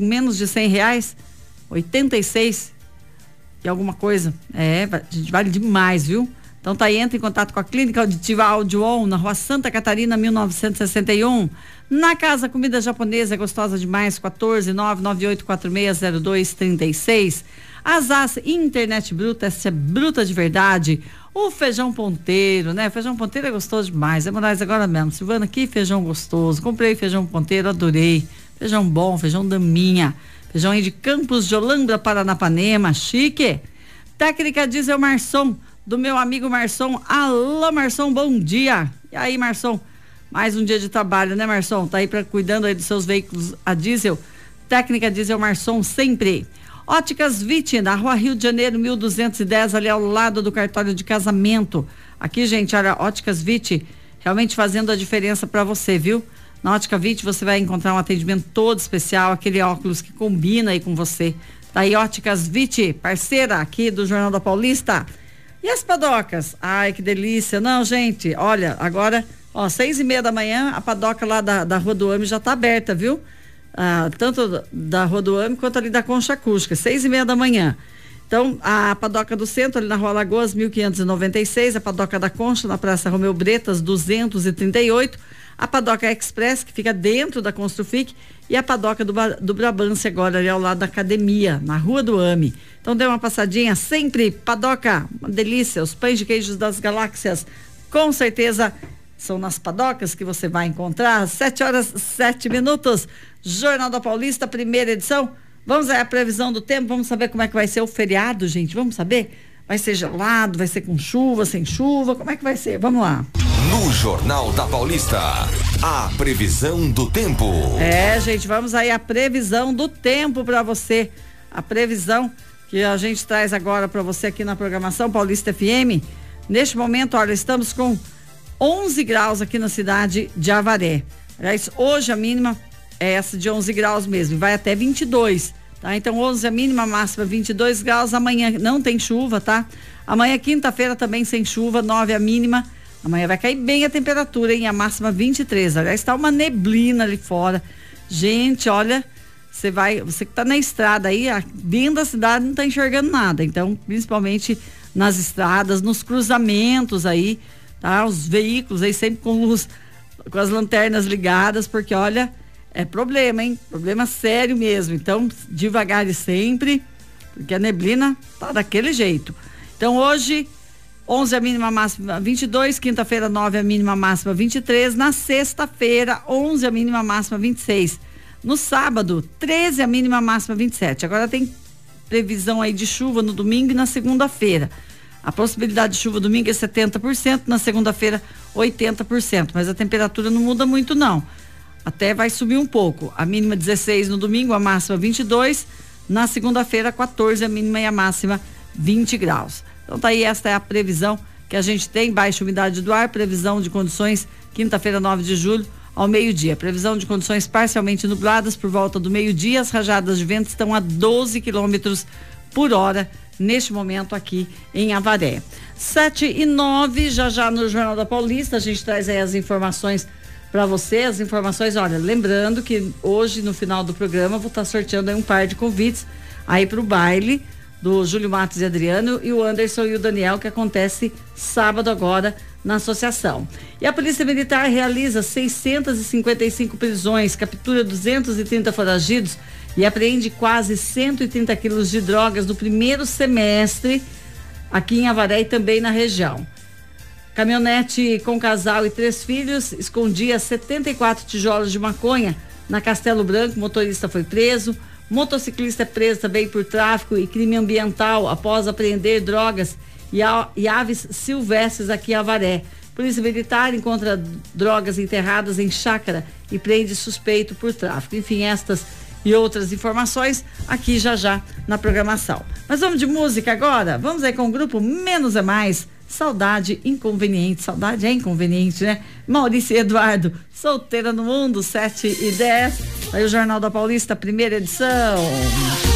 com menos de R$100, 86 e alguma coisa. Gente, vale demais, viu? Então tá aí, entra em contato com a Clínica Auditiva Audioon, na Rua Santa Catarina, 1961. Na Casa Comida Japonesa, gostosa demais, 14998460236. Azaz Internet Bruta, essa é bruta de verdade. O feijão ponteiro, né? Feijão ponteiro é gostoso demais. É Moraes agora mesmo. Silvana, que feijão gostoso. Comprei feijão ponteiro, adorei. Feijão bom, feijão daminha. Feijão aí de Campos de Holambra, Paranapanema, chique. Técnica Diesel Marçom, do meu amigo Marçom. Alô, Marçom, bom dia. E aí, Marçom? Mais um dia de trabalho, né, Marçom? Tá aí cuidando aí dos seus veículos a diesel. Técnica Diesel Marçom, sempre. Óticas Vit, na Rua Rio de Janeiro, 1210, ali ao lado do cartório de casamento. Aqui, gente, olha, Óticas Vit, realmente fazendo a diferença para você, viu? Na Ótica Vit você vai encontrar um atendimento todo especial, aquele óculos que combina aí com você. Tá aí, Óticas Vit, parceira aqui do Jornal da Paulista. E as padocas? Ai, que delícia. Não, gente, olha, agora, 6:30 da manhã, a padoca lá da Rua do AME já tá aberta, viu? Tanto da Rua do AME quanto ali da Concha Acústica, 6:30 da manhã. Então, a padoca do centro, ali na Rua Lagoas, 1596, a padoca da Concha, na Praça Romeu Bretas, 238, a padoca Express, que fica dentro da Construfic, e a padoca do Brabance, agora ali ao lado da academia, na Rua do AME. Então, dê uma passadinha, sempre padoca, uma delícia, os pães de queijos das galáxias, com certeza são nas padocas que você vai encontrar. 7h07, Jornal da Paulista, primeira edição. Vamos à previsão do tempo, vamos saber como é que vai ser o feriado, gente, vamos saber? Vai ser gelado, vai ser com chuva, sem chuva, como é que vai ser? Vamos lá. No Jornal da Paulista, a previsão do tempo. Gente, vamos aí a previsão do tempo para você. A previsão que a gente traz agora para você aqui na programação Paulista FM. Neste momento, olha, estamos com 11 graus aqui na cidade de Avaré. Aliás, hoje a mínima é essa de 11 graus mesmo, vai até 22, tá? Então 11 a mínima, máxima 22 graus, amanhã não tem chuva, tá? Amanhã, quinta-feira, também sem chuva, 9 a mínima, amanhã vai cair bem a temperatura, hein? A máxima 23, aliás, tá uma neblina ali fora. Gente, olha, você que tá na estrada aí, dentro da cidade não tá enxergando nada, então, principalmente nas estradas, nos cruzamentos aí, tá? Os veículos aí sempre com luz, com as lanternas ligadas, porque olha, é problema, hein? Problema sério mesmo. Então, devagar e sempre, porque a neblina tá daquele jeito. Então, hoje, 11 a mínima, máxima 22, quinta-feira 9 a mínima, máxima 23, na sexta-feira 11 a mínima, máxima 26. No sábado, 13 a mínima, máxima 27. Agora tem previsão aí de chuva no domingo e na segunda-feira. A possibilidade de chuva domingo é 70%, na segunda-feira 80%, mas a temperatura não muda muito não. Até vai subir um pouco. A mínima 16 no domingo, a máxima 22, na segunda-feira 14 a mínima e a máxima 20 graus. Então tá aí, esta é a previsão que a gente tem, baixa umidade do ar, previsão de condições quinta-feira 9 de julho ao meio-dia. Previsão de condições parcialmente nubladas por volta do meio-dia, as rajadas de vento estão a 12 quilômetros por hora neste momento aqui em Avaré. 7h09, já no Jornal da Paulista, a gente traz aí as informações para você, as informações, olha, lembrando que hoje no final do programa vou estar sorteando aí um par de convites aí para o baile do Júlio Matos e Adriano e o Anderson e o Daniel, que acontece sábado agora na associação. E a Polícia Militar realiza 655 prisões, captura 230 foragidos e apreende quase 130 quilos de drogas no primeiro semestre aqui em Avaré e também na região. Caminhonete com casal e 3 filhos escondia 74 tijolos de maconha na Castelo Branco. Motorista foi preso. Motociclista é preso também por tráfico e crime ambiental após apreender drogas e aves silvestres aqui em Avaré. Polícia Militar encontra drogas enterradas em chácara e prende suspeito por tráfico. Enfim, estas e outras informações aqui já na programação. Mas vamos de música agora? Vamos aí com o grupo Menos é Mais. Saudade inconveniente. Saudade é inconveniente, né? Maurício e Eduardo, Solteira no Mundo, 7h10. Aí o Jornal da Paulista, primeira edição.